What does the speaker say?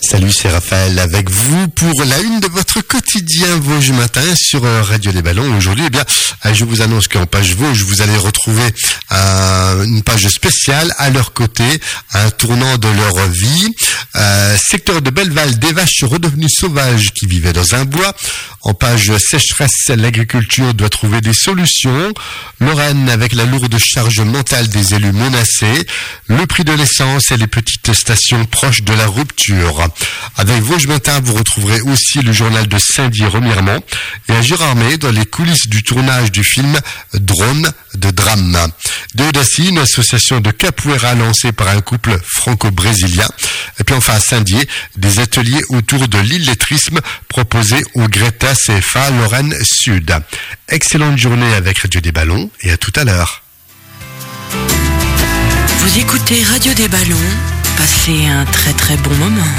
Salut, c'est Raphaël avec vous pour la une de votre quotidien Vosges Matin sur Radio des Ballons. Aujourd'hui, je vous annonce qu'en page Vosges, vous allez retrouver une page spéciale à leur côté, un tournant de leur vie. Secteur de Belleval, des vaches redevenues sauvages qui vivaient dans un bois. En page sécheresse, l'agriculture doit trouver des solutions. Lorraine avec la lourde charge mentale des élus menacés. Le prix de l'essence et les petites stations proches de la rupture. Avec Vosges Matin, vous retrouverez aussi le journal de Saint-Dié-Remiremont et à Gérardmer dans les coulisses du tournage du film Drone de drame. De Audacie, une association de capoeira lancée par un couple franco-brésilien. Et puis enfin à Saint-Dié, des ateliers autour de l'illettrisme proposés au Greta CFA Lorraine Sud. Excellente journée avec Radio des Ballons et à tout à l'heure. Vous écoutez Radio des Ballons, passez un très très bon moment.